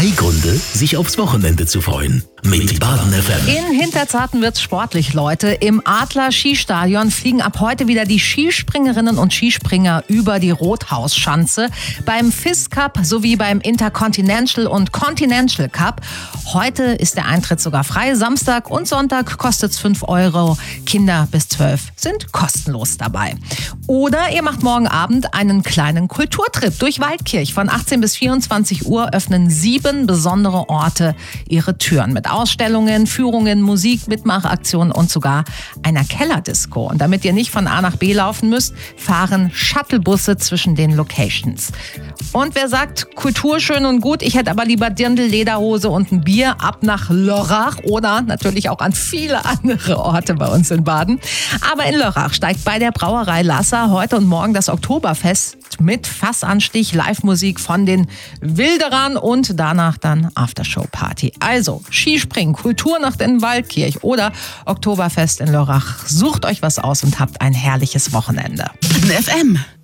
3 Gründe, sich aufs Wochenende zu freuen. Mit Baden FM. In Hinterzarten wird's sportlich, Leute. Im Adler Skistadion fliegen ab heute wieder die Skispringerinnen und Skispringer über die Rothausschanze. Beim FIS Cup sowie beim Intercontinental und Continental Cup. Heute ist der Eintritt sogar frei. Samstag und Sonntag kostet's 5 €. Kinder bis 12 sind kostenlos dabei. Oder ihr macht morgen Abend einen kleinen Kulturtrip durch Waldkirch. Von 18 bis 24 Uhr öffnen 7 besondere Orte ihre Türen mit Ausstellungen, Führungen, Musik, Mitmachaktionen und sogar einer Kellerdisco. Und damit ihr nicht von A nach B laufen müsst, fahren Shuttlebusse zwischen den Locations. Und wer sagt, Kultur schön und gut, ich hätte aber lieber Dirndl, Lederhose und ein Bier, ab nach Lörrach oder natürlich auch an viele andere Orte bei uns in Baden. Aber in Lörrach steigt bei der Brauerei Lasser heute und morgen das Oktoberfest mit Fassanstich, Live-Musik von den Wilderern und danach dann Aftershow-Party. Also Skispringen, Kulturnacht in Waldkirch oder Oktoberfest in Lörrach. Sucht euch was aus und habt ein herrliches Wochenende. FM.